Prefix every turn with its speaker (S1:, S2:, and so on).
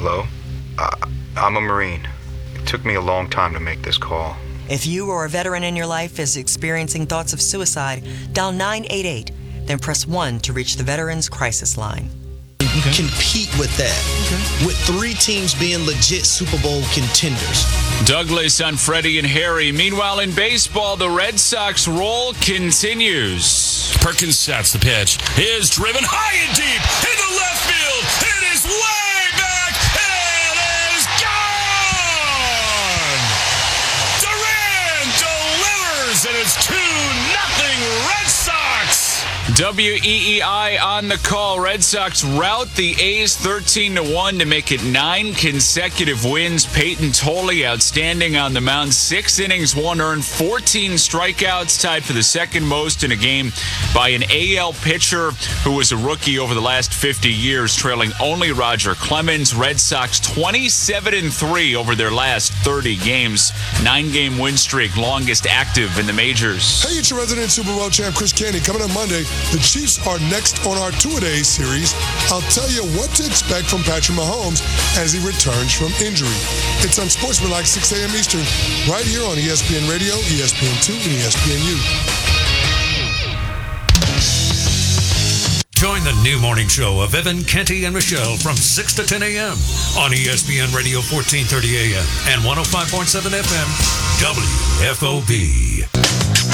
S1: Hello? I'm a Marine. It took me a long time to make this call.
S2: If you or a veteran in your life is experiencing thoughts of suicide, dial 988, then press 1 to reach the Veterans Crisis Line.
S3: Compete with that, with 3 teams being legit Super Bowl contenders.
S4: Douglas on Freddie and Harry. Meanwhile, in baseball, the Red Sox roll continues.
S5: Perkins sets the pitch. Is driven high and deep into left field. It is way back. It is gone. Duran delivers, and it's 2-0 Red Sox.
S4: WEEI on the call. Red Sox rout the A's 13-1 to make it 9 consecutive wins. Peyton Tolley outstanding on the mound. 6 innings, 1 earned, 14 strikeouts, tied for the second most in a game by an AL pitcher who was a rookie over the last 50 years, trailing only Roger Clemens. Red Sox 27-3 over their last 30 games. 9-game win streak, longest active in the majors.
S6: Hey, it's your resident Super Bowl champ, Chris Candy. Coming up Monday, the Chiefs are next on our two-a-days series. I'll tell you what to expect from Patrick Mahomes as he returns from injury. It's Unsportsmanlike, 6 a.m. Eastern, right here on ESPN Radio, ESPN2, and ESPNU.
S7: Join the new morning show of Evan, Kenty, and Michelle from 6 to 10 a.m. on ESPN Radio 1430 a.m. and 105.7 FM, WFOB.